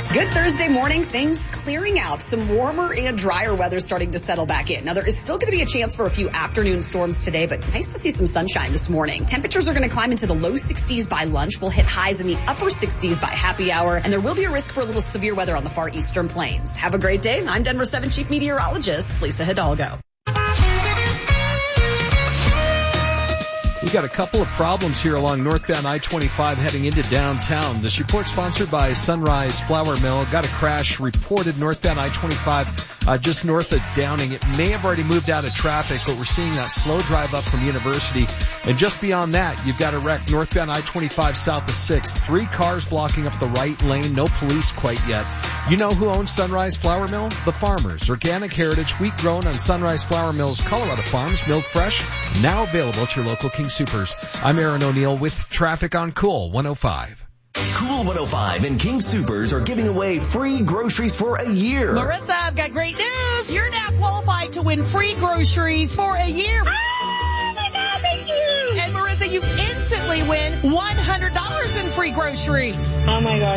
Good Thursday morning. Things clearing out. Some warmer and drier weather starting to settle back in. Now, there is still going to be a chance for a few afternoon storms today, but nice to see some sunshine this morning. Temperatures are going to climb into the low 60s by lunch. We'll hit highs in the upper 60s by happy hour, and there will be a risk for a little severe weather on the far eastern plains. Have a great day. I'm Denver 7 Chief Meteorologist Lisa Hidalgo. We got a couple of problems here along northbound I-25 heading into downtown. This report sponsored by Sunrise Flour Mill. Got a crash reported northbound I-25 just north of Downing. It may have already moved out of traffic, but we're seeing that slow drive up from University. And just beyond that, you've got a wreck northbound I-25 south of 6th. 3 cars blocking up the right lane. No police quite yet. You know who owns Sunrise Flour Mill? The farmers. Organic heritage, wheat grown on Sunrise Flour Mill's Colorado farms, milled fresh, now available at your local King Soopers. I'm Aaron O'Neill with traffic on Cool 105. Cool 105 and King Soopers are giving away free groceries for a year. Marissa, I've got great news. You're now qualified to win free groceries for a year. Oh my God, thank you. And Marissa, you instantly win $100 in free groceries. Oh my God.